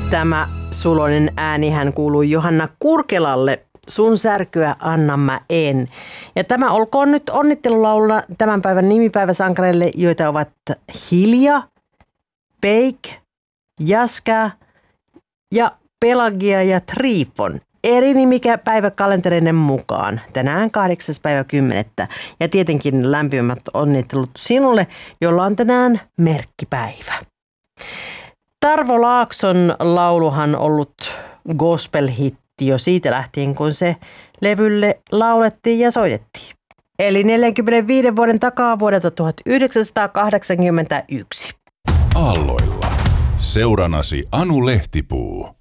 Tämä suloinen äänihän kuului Johanna Kurkelalle. Sun särkyä anna mä en. Ja tämä olkoon nyt onnittelulauluna tämän päivän nimipäiväsankareille, joita ovat Hilja, Peik, Jaska ja Pelagia ja Trifon. Eri nimipäiväkalentereiden mukaan. Tänään 8.10. Ja tietenkin lämpimät onnittelut sinulle, jolla on tänään merkkipäivä. Tarvo Laakson lauluhan ollut gospel-hitti jo siitä lähtien, kun se levylle laulettiin ja soitettiin. Eli 45 vuoden takaa vuodelta 1981. Aalloilla. Seuranasi Anu Lehtipuu.